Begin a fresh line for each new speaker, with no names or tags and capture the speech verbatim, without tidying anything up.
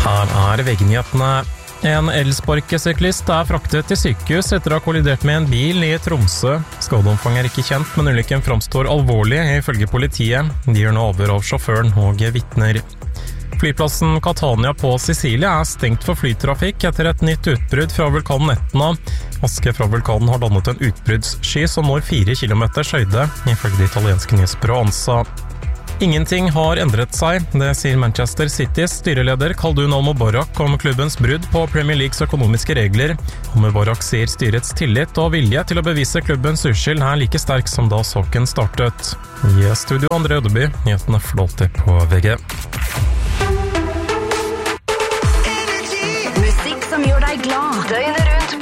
Her er V G-nyhetene. En elsparkesyklist er fraktet til sykehus etter å ha kollidert med en bil i Tromsø. Skadeomfanget er ikke kjent, men ulykken framstår alvorlig ifølge politiet. De gjør nå avhør av sjåføren og vitner. Flyplassen Catania på Sicilia er stengt for flytrafikk etter et nytt utbrudd fra vulkanen Etna. Aske fra vulkanen har dannet en utbruddssky som når fire kilometers høyde, ifølge det italienske nyhetsbyrået ANSA. Ingenting har endret seg, det sier Manchester Citys styreleder Khaldoon Al-Mubarak om klubbens brudd på Premier Leagues økonomiske regler. Al-Mubarak sier styrets tillit og vilje til å bevise klubbens uskyld er like sterk som da saken startet. I studio André Ødeby, nyhetene flåter på V G.
Musikk som gjør deg glad. Døgnet